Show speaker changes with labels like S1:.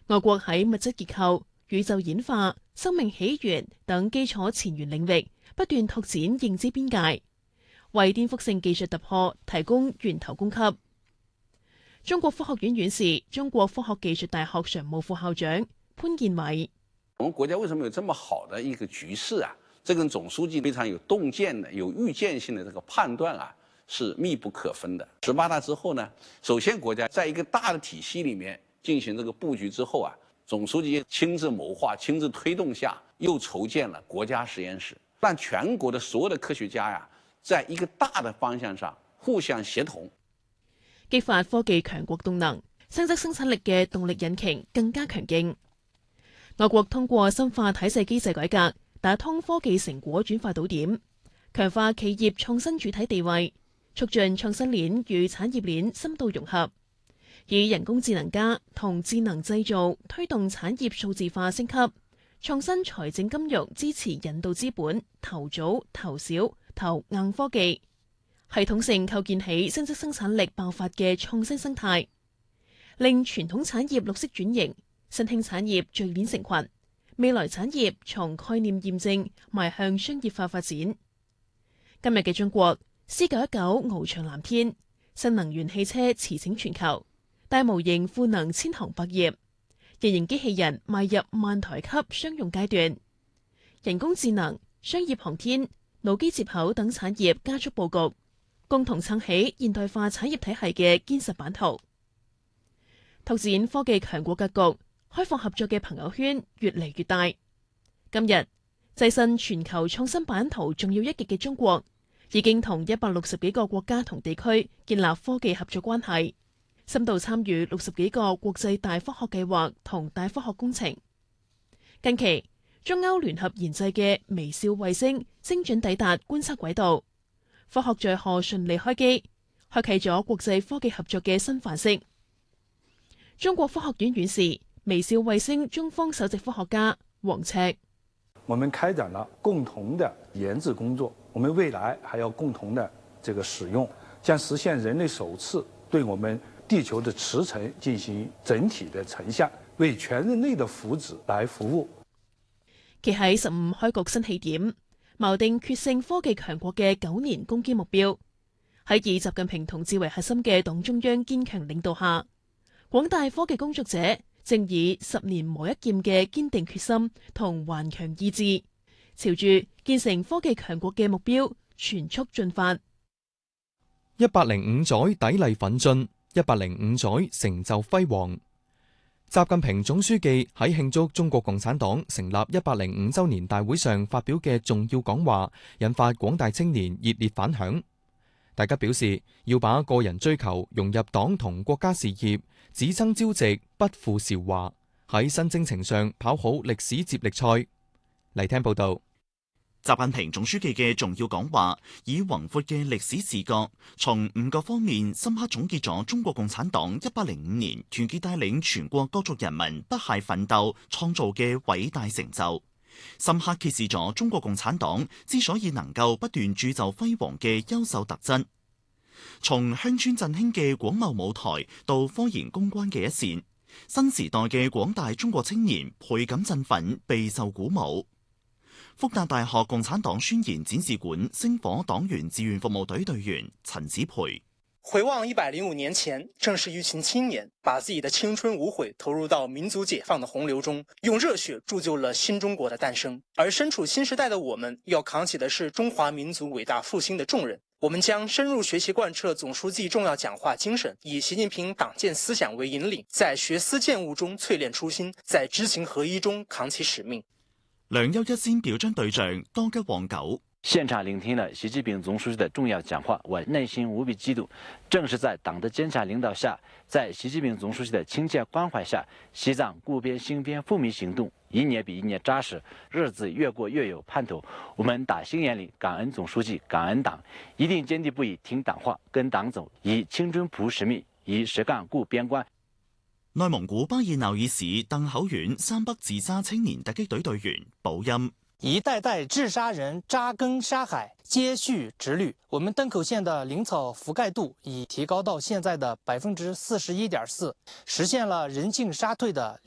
S1: 俄國喺物質結構、宇宙演化、生命起源等基礎前沿領域不斷拓展認知邊界，為顛覆性技術突破提供源頭供給。中國科學院院士、中國科學技術大學常務副校長潘建偉：
S2: 我們國家為什麼有這麼好的一個局勢啊？這跟總書記非常有洞見的、有預見性的這個判斷啊，是密不可分的。18大之後呢，首先國家在一個大的體系裡面進行這個佈局之後啊，總書記親自謀劃、親自推動下，又籌建了國家實驗室，讓全國的所有的科學家呀，在一個大的方向上互相協同，
S1: 激發科技強國動能，升級生產力嘅動力引擎更加強勁。俄國通過深化體制機制改革，打通科技成果轉化島點，強化企業創新主體地位，促進創新鏈與產業鏈深度融合，以人工智能加同智能製造推動產業數字化升級，創新財政金融支持引導資本投早投小投硬科技，系統性構建起升級生產力爆發嘅創新生態，令傳統產業綠色轉型，新興產業聚鏈成群，未來產業從概念驗證邁向商業化發展。今日嘅中國，C919翱翔藍天，新能源汽車馳騁全球，大模型賦能千行百業，人形機器人邁入萬台級商用階段，人工智能、商業航天、腦機接口等產業加速佈局，共同撐起現代化產業體系嘅堅實版圖，拓展科技強國格局，開放合作嘅朋友圈越嚟越大。今日躋身全球創新版圖重要一極嘅中國，已經同160幾個國家同地區建立科技合作關係，深度參與60幾個國際大科學計劃同大科學工程。近期，中歐聯合研製嘅微笑衛星精準抵達觀測軌道，科學載荷順利開機，開啟咗國際科技合作嘅新範式。中國科學院院士、微笑衛星中方首席科學家王赤：
S3: 我們開展了共同的研製工作，我們未來還要共同的這個使用，將實現人類首次對我們地球的馳騁進行整體的成像，為全人類的福祉來服務。
S1: 企喺15開局新起點，錨定決勝科技強國嘅9年攻堅目標。喺以習近平同志為核心嘅黨中央堅強領導下，廣大科技工作者正以10年磨一劍嘅堅定決心同頑強意志，朝住建成科技強國嘅目標全速進發。
S4: 105載砥礪奮進，105載成就輝煌。習近平總書記喺慶祝中國共產黨成立105週年大會上發表嘅重要講話，引發廣大青年熱烈反響。大家表示要把個人追求融入黨同國家事業，只爭朝夕，不負韶華，喺新征程上跑好歷史接力賽。嚟聽報道。
S5: 習近平總書記嘅重要講話，以宏闊嘅歷史視角，從5個方面深刻總結咗中國共產黨105年團結帶領全國各族人民不懈奮鬥創造嘅偉大成就，深刻揭示咗中國共產黨之所以能夠不斷鑄就輝煌嘅優秀特質。從鄉村振興嘅廣袤舞台到科研攻關嘅一線，新時代嘅廣大中國青年倍感振奮，備受鼓舞。復旦大學共產黨宣言展示館星火黨員志願服務隊隊員陳子培：
S6: 回望105年前，正是一群青年把自己的青春無悔投入到民族解放的洪流中，用熱血鑄就了新中國的誕生。而身處新時代的我們，要扛起的是中華民族偉大復興的重任。我們將深入學習貫徹總書記重要講話精神，以習近平黨建思想為引領，在學思踐悟中淬煉初心，在知行合一中扛起使命。
S5: 梁優一先表彰對象多吉旺九。
S7: 現場聆聽了習近平總書記的重要講話，我內心無比激動。正是在黨的堅強領導下，在習近平總書記的親切關懷下，西藏固邊興邊復民行動一年比一年扎實，日子越過越有盼頭。我們打心眼裏感恩總書記，感恩黨，一定堅定不移聽黨話，跟黨走，以青春譜使命，以實幹固邊關。
S5: 內蒙古巴爾耨爾市鄧口縣山北自殺青年突擊隊隊員保音：
S8: 一代代治沙人扎根沙海，接續直綠。我們登口縣的林草覆蓋度已提高到現在的41.4%，實現了人進沙退的